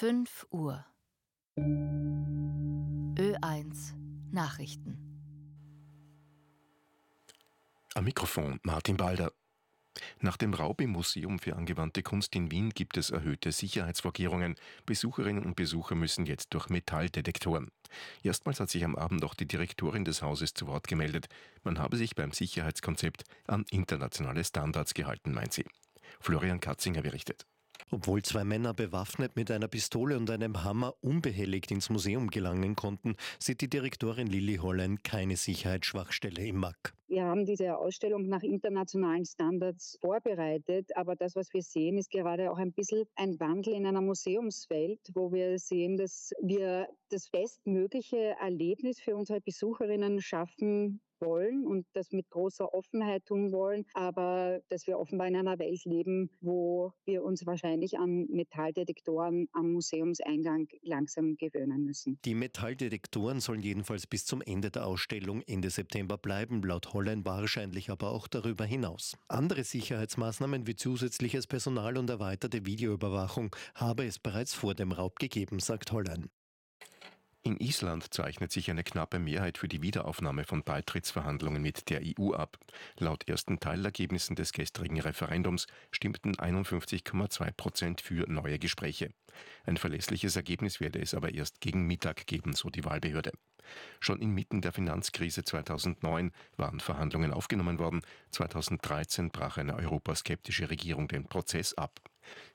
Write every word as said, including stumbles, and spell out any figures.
fünf Uhr. Ö eins Nachrichten. Am Mikrofon Martin Balder. Nach dem Raub im Museum für angewandte Kunst in Wien gibt es erhöhte Sicherheitsvorkehrungen. Besucherinnen und Besucher müssen jetzt durch Metalldetektoren. Erstmals hat sich am Abend auch die Direktorin des Hauses zu Wort gemeldet. Man habe sich beim Sicherheitskonzept an internationale Standards gehalten, meint sie. Florian Katzinger berichtet. Obwohl zwei Männer bewaffnet mit einer Pistole und einem Hammer unbehelligt ins Museum gelangen konnten, sieht die Direktorin Lilly Hollein keine Sicherheitsschwachstelle im M A C. Wir haben diese Ausstellung nach internationalen Standards vorbereitet, aber das, was wir sehen, ist gerade auch ein bisschen ein Wandel in einer Museumswelt, wo wir sehen, dass wir das bestmögliche Erlebnis für unsere Besucherinnen schaffen wollen und das mit großer Offenheit tun wollen, aber dass wir offenbar in einer Welt leben, wo wir uns wahrscheinlich an Metalldetektoren am Museumseingang langsam gewöhnen müssen. Die Metalldetektoren sollen jedenfalls bis zum Ende der Ausstellung Ende September bleiben, laut Hollein wahrscheinlich aber auch darüber hinaus. Andere Sicherheitsmaßnahmen wie zusätzliches Personal und erweiterte Videoüberwachung habe es bereits vor dem Raub gegeben, sagt Hollein. In Island zeichnet sich eine knappe Mehrheit für die Wiederaufnahme von Beitrittsverhandlungen mit der E U ab. Laut ersten Teilergebnissen des gestrigen Referendums stimmten einundfünfzig Komma zwei Prozent für neue Gespräche. Ein verlässliches Ergebnis werde es aber erst gegen Mittag geben, so die Wahlbehörde. Schon inmitten der Finanzkrise zweitausendneun waren Verhandlungen aufgenommen worden. zweitausenddreizehn brach eine europaskeptische Regierung den Prozess ab.